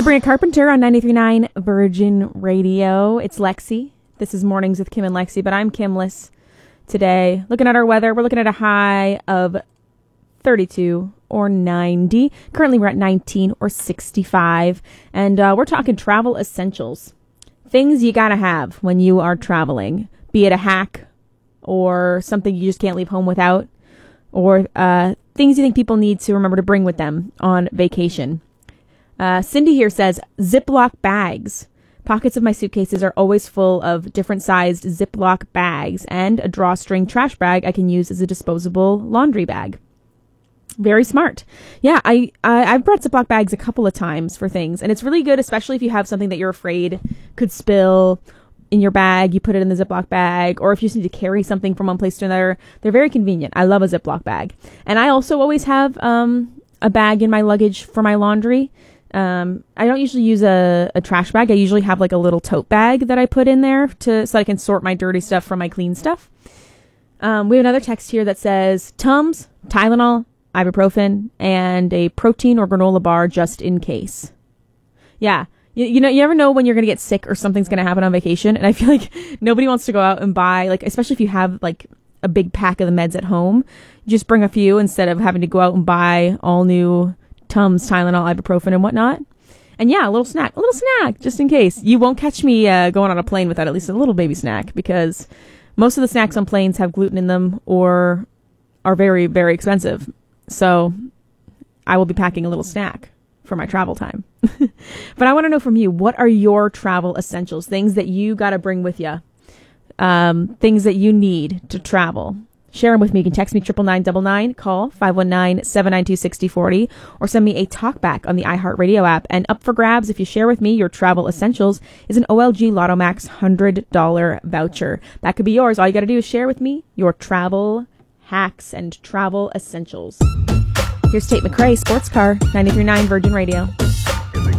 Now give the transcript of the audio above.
Sabrina Carpenter on 93.9 Virgin Radio. It's Lexi. This is Mornings with Kim and Lexi, but I'm Kimless today. Looking at our weather, we're looking at a high of 32 or 90. Currently, we're at 19 or 65. And we're talking travel essentials. Things you gotta have when you are traveling. Be it a hack or something you just can't leave home without. Or things you think people need to remember to bring with them on vacation. Cindy here says, Ziploc bags. Pockets of my suitcases are always full of different sized Ziploc bags and a drawstring trash bag I can use as a disposable laundry bag. Very smart. Yeah, I've brought Ziploc bags a couple of times for things, and it's really good, especially if you have something that you're afraid could spill in your bag. You put it in the Ziploc bag, or if you just need to carry something from one place to another. They're very convenient. I love a Ziploc bag. And I also always have a bag in my luggage for my laundry. I don't usually use a trash bag. I usually have like a little tote bag that I put in there so I can sort my dirty stuff from my clean stuff. We have another text here that says Tums, Tylenol, ibuprofen, and a protein or granola bar just in case. Yeah. You know, you never know when you're going to get sick or something's going to happen on vacation. And I feel like nobody wants to go out and buy, like, especially if you have like a big pack of the meds at home, just bring a few instead of having to go out and buy all new Tums, Tylenol, ibuprofen, and whatnot. And yeah, a little snack, just in case. You won't catch me going on a plane without at least a little baby snack, because most of the snacks on planes have gluten in them or are very, very expensive. So I will be packing a little snack for my travel time. But I want to know from you, what are your travel essentials? Things that you got to bring with you. Things that you need to travel. Share them with me. You can text me 99999, call 519-792-6040, or send me a talkback on the iHeartRadio app. And up for grabs, if you share with me your travel essentials, is an OLG Lotto Max $100 voucher. That could be yours. All you got to do is share with me your travel hacks and travel essentials. Here's Tate McRae, Sports Car, 93.9 Virgin Radio.